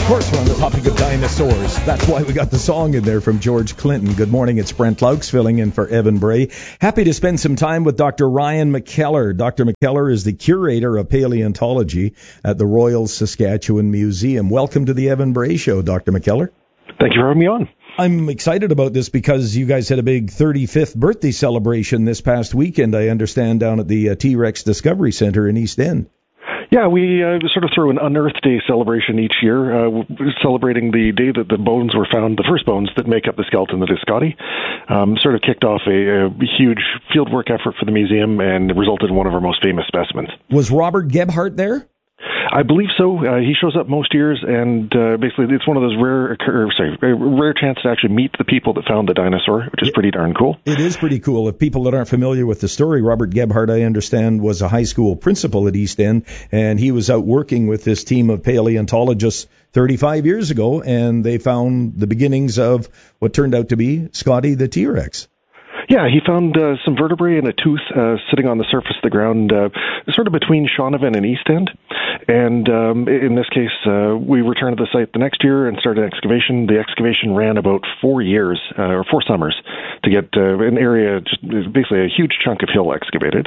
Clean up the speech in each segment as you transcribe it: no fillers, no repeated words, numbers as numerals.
course, we're on the topic of dinosaurs. That's why we got the song in there from George Clinton. Good morning, it's Brent Laux filling in for Evan Bray. Happy to spend some time with Dr. Ryan McKellar. Dr. McKellar is the curator of paleontology at the Royal Saskatchewan Museum. Welcome to the Evan Bray Show, Dr. McKellar. Thank you for having me on. I'm excited about this because you guys had a big 35th birthday celebration this past weekend, I understand, down at the T-Rex Discovery Center in East End. Yeah, we sort of throw an Unearth Day celebration each year, celebrating the day that the bones were found, the first bones that make up the skeleton that is Scotty. Sort of kicked off a huge fieldwork effort for the museum and resulted in one of our most famous specimens. Was Robert Gebhardt there? I believe so. He shows up most years, and basically it's one of those rare chance to actually meet the people that found the dinosaur, which is pretty darn cool. It is pretty cool. If people that aren't familiar with the story, Robert Gebhardt, I understand, was a high school principal at East End, and he was out working with this team of paleontologists 35 years ago, and they found the beginnings of what turned out to be Scotty the T-Rex. Yeah, he found some vertebrae and a tooth sitting on the surface of the ground, sort of between Shaunavon and East End. And in this case, we returned to the site the next year and started excavation. The excavation ran about 4 years, or 4 summers, to get an area, just basically a huge chunk of hill excavated,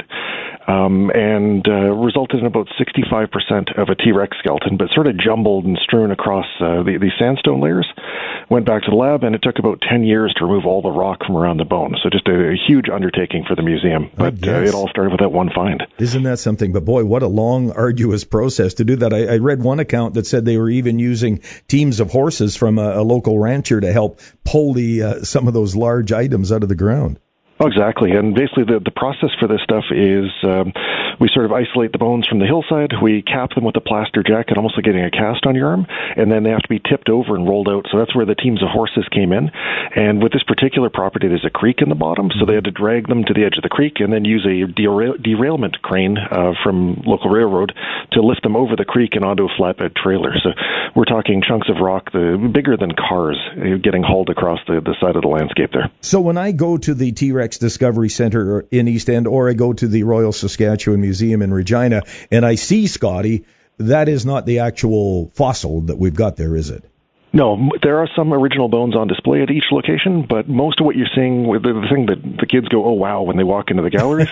and resulted in about 65% of a T-Rex skeleton, but sort of jumbled and strewn across the sandstone layers. Went back to the lab, and it took about 10 years to remove all the rock from around the bone. So just a huge undertaking for the museum, but it all started with that one find. Isn't that something? But boy, what a long, arduous process to do that. I read one account that said they were even using teams of horses from a local rancher to help pull some of those large items out of the ground. Oh, exactly. And basically the process for this stuff is we sort of isolate the bones from the hillside. We cap them with a plaster jacket, almost like getting a cast on your arm, and then they have to be tipped over and rolled out. So that's where the teams of horses came in. And with this particular property, there's a creek in the bottom, so they had to drag them to the edge of the creek and then use a derailment crane from local railroad to lift them over the creek and onto a flatbed trailer. So we're talking chunks of rock bigger than cars getting hauled across the side of the landscape there. So when I go to the T-Rex Discovery Center in East End, or I go to the Royal Saskatchewan Museum in Regina, and I see Scotty, that is not the actual fossil that we've got there, is it? No, there are some original bones on display at each location, but most of what you're seeing, the thing that the kids go, oh, wow, when they walk into the galleries,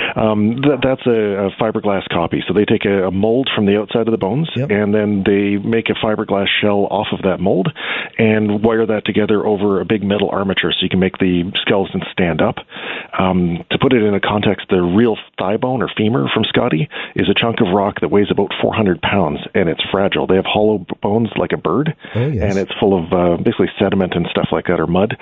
that's a fiberglass copy. So they take a mold from the outside of the bones, and then they make a fiberglass shell off of that mold and wire that together over a big metal armature so you can make the skeleton stand up. To put it in a context, the real thigh bone or femur from Scotty is a chunk of rock that weighs about 400 pounds, and it's fragile. They have hollow bones like a bird. Oh, yes. And it's full of basically sediment and stuff like that, or mud.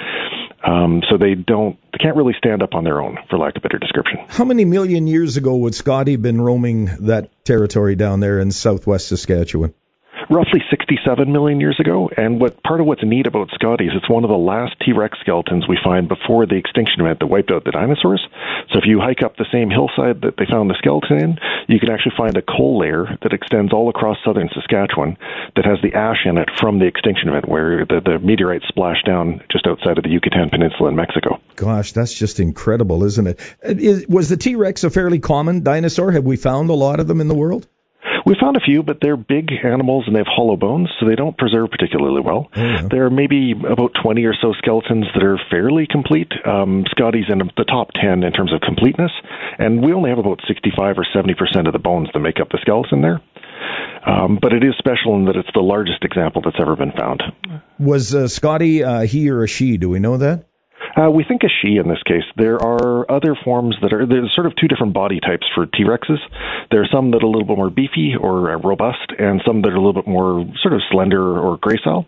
So they can't really stand up on their own, for lack of a better description. How many million years ago would Scotty been roaming that territory down there in southwest Saskatchewan? Roughly 67 million years ago, and part of what's neat about Scotty is it's one of the last T-Rex skeletons we find before the extinction event that wiped out the dinosaurs. So if you hike up the same hillside that they found the skeleton in, you can actually find a coal layer that extends all across southern Saskatchewan that has the ash in it from the extinction event where the meteorite splashed down just outside of the Yucatan Peninsula in Mexico. Gosh, that's just incredible, isn't it? Was the T-Rex a fairly common dinosaur? Have we found a lot of them in the world? We found a few, but they're big animals and they have hollow bones, so they don't preserve particularly well. Oh, yeah. There are maybe about 20 or so skeletons that are fairly complete. Scotty's in the top 10 in terms of completeness, and we only have about 65 or 70% of the bones that make up the skeleton there. But it is special in that it's the largest example that's ever been found. Was Scotty he or a she? Do we know that? We think a she in this case. There are other forms there's sort of two different body types for T-Rexes. There are some that are a little bit more beefy or robust, and some that are a little bit more sort of slender or gracile.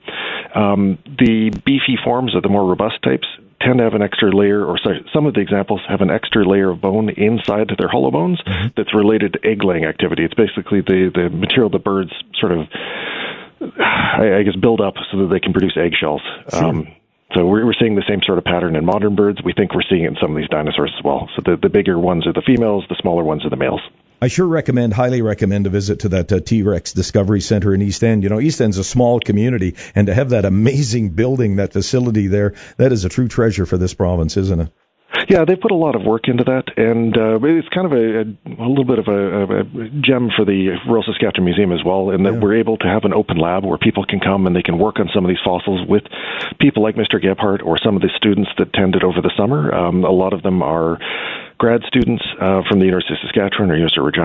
The beefy forms, or the more robust types, tend to have an extra layer, some of the examples have an extra layer of bone inside their hollow bones that's related to egg-laying activity. It's basically the material the birds sort of, I guess, build up so that they can produce eggshells. Sure. So we're seeing the same sort of pattern in modern birds. We think we're seeing it in some of these dinosaurs as well. So the bigger ones are the females, the smaller ones are the males. I sure highly recommend a visit to that T-Rex Discovery Center in East End. You know, East End's a small community, and to have that amazing building, that facility there, that is a true treasure for this province, isn't it? Yeah, they put a lot of work into that, and it's kind of a little bit of a gem for the Royal Saskatchewan Museum as well, in that we're able to have an open lab where people can come and they can work on some of these fossils with people like Mr. Gebhardt or some of the students that attended over the summer. A lot of them are grad students from the University of Saskatchewan or University of Regina.